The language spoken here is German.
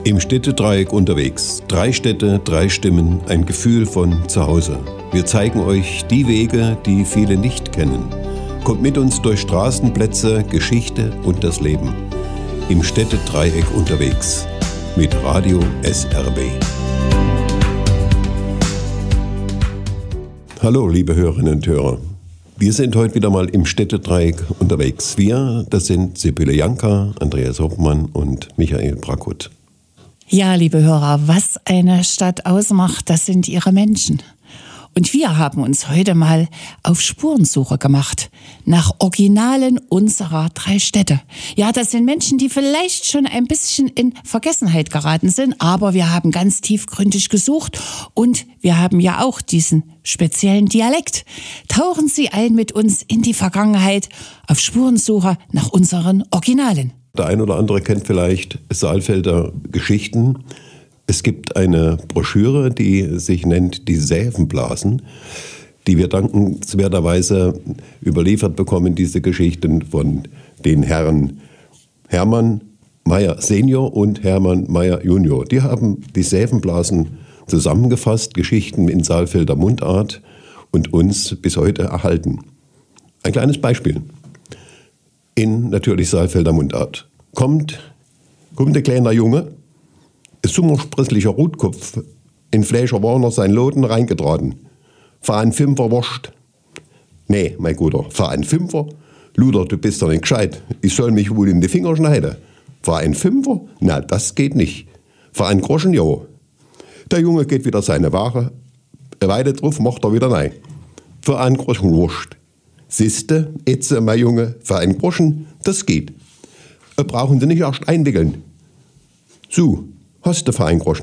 Im Städtedreieck unterwegs. 3 Städte, 3 Stimmen, ein Gefühl von Zuhause. Wir zeigen euch die Wege, die viele nicht kennen. Kommt mit uns durch Straßen, Plätze, Geschichte und das Leben. Im Städtedreieck unterwegs. Mit Radio SRB. Hallo, liebe Hörerinnen und Hörer. Wir sind heute wieder mal im Städtedreieck unterwegs. Wir, das sind Sibylle Janka, Andreas Hoffmann und Michael Brackut. Ja, liebe Hörer, was eine Stadt ausmacht, das sind ihre Menschen. Und wir haben uns heute mal auf Spurensuche gemacht nach Originalen unserer 3 Städte. Ja, das sind Menschen, die vielleicht schon ein bisschen in Vergessenheit geraten sind, aber wir haben ganz tiefgründig gesucht und wir haben ja auch diesen speziellen Dialekt. Tauchen Sie ein mit uns in die Vergangenheit auf Spurensuche nach unseren Originalen. Der ein oder andere kennt vielleicht Saalfelder Geschichten. Es gibt eine Broschüre, die sich nennt Die Sävenblasen, die wir dankenswerterweise überliefert bekommen, diese Geschichten von den Herren Hermann Mayer Senior und Hermann Mayer Junior. Die haben die Sävenblasen zusammengefasst, Geschichten in Saalfelder Mundart und uns bis heute erhalten. Ein kleines Beispiel. In natürlich Saalfelder Mundart. Kommt ein kleiner Junge, ein summersprisslicher Rotkopf, in Fleischer Warner sein Loden reingetraten. Für einen Fünfer Wurst. Nee, mein Guter, für einen Fünfer? Luder, du bist doch nicht gescheit. Ich soll mich wohl in die Finger schneiden. Für einen Fünfer? Na, das geht nicht. Für einen Groschen, ja. Der Junge geht wieder seine Ware. Eine Weile drauf macht er wieder nein. Für einen Groschen Wurst. Siehste, jetzt, mein Junge, für einen Groschen, das geht. Brauchen Sie nicht erst einwickeln. So, hast du für einen Groschen.